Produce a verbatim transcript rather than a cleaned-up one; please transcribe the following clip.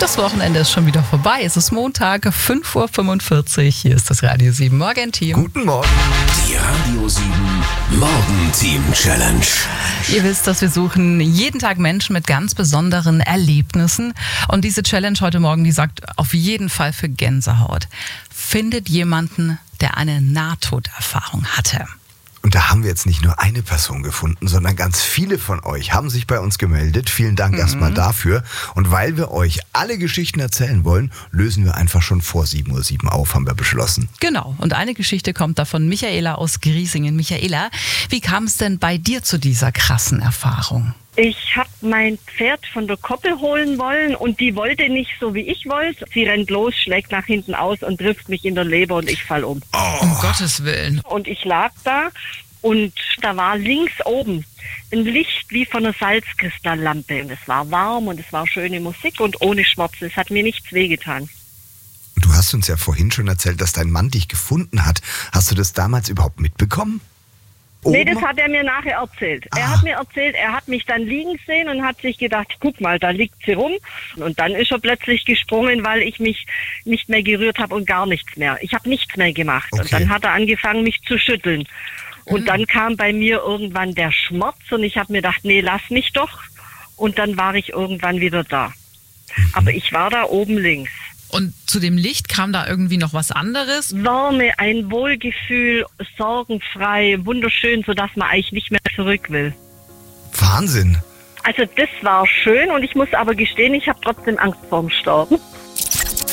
Das Wochenende ist schon wieder vorbei. Es ist Montag, fünf Uhr fünfundvierzig. Hier ist das Radio sieben Morgenteam. Guten Morgen. Die Radio sieben Morgenteam Challenge. Ihr wisst, dass wir suchen jeden Tag Menschen mit ganz besonderen Erlebnissen. Und diese Challenge heute Morgen, die sagt auf jeden Fall für Gänsehaut. Findet jemanden, der eine Nahtoderfahrung hatte. Und da haben wir jetzt nicht nur eine Person gefunden, sondern ganz viele von euch haben sich bei uns gemeldet. Vielen Dank mhm. erstmal dafür. Und weil wir euch alle Geschichten erzählen wollen, lösen wir einfach schon vor sieben Uhr sieben auf, haben wir beschlossen. Genau. Und eine Geschichte kommt da von Michaela aus Griesingen. Michaela, wie kam es denn bei dir zu dieser krassen Erfahrung? Ich habe mein Pferd von der Koppel holen wollen und die wollte nicht so, wie ich wollte. Sie rennt los, schlägt nach hinten aus und trifft mich in der Leber und ich fall um. Oh. Um Gottes Willen. Und ich lag da und da war links oben ein Licht wie von einer Salzkristalllampe. Und es war warm und es war schöne Musik und ohne Schmerzen. Es hat mir nichts wehgetan. Du hast uns ja vorhin schon erzählt, dass dein Mann dich gefunden hat. Hast du das damals überhaupt mitbekommen? Oben? Nee, das hat er mir nachher erzählt. Ah. Er hat mir erzählt, er hat mich dann liegen sehen und hat sich gedacht, guck mal, da liegt sie rum. Und dann ist er plötzlich gesprungen, weil ich mich nicht mehr gerührt habe und gar nichts mehr. Ich habe nichts mehr gemacht. Okay. Und dann hat er angefangen, mich zu schütteln. Und mhm. dann kam bei mir irgendwann der Schmerz und ich habe mir gedacht, nee, lass mich doch. Und dann war ich irgendwann wieder da. Mhm. Aber ich war da oben links. Und zu dem Licht kam da irgendwie noch was anderes? Wärme, ein Wohlgefühl, sorgenfrei, wunderschön, sodass man eigentlich nicht mehr zurück will. Wahnsinn. Also das war schön und ich muss aber gestehen, ich habe trotzdem Angst vorm Sterben.